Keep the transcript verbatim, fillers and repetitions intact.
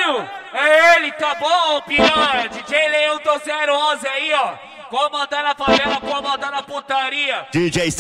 Caralho! É ele, tá bom, piranha? D J Leão do zero onze aí, ó. Comandando a favela, comandando a putaria. D J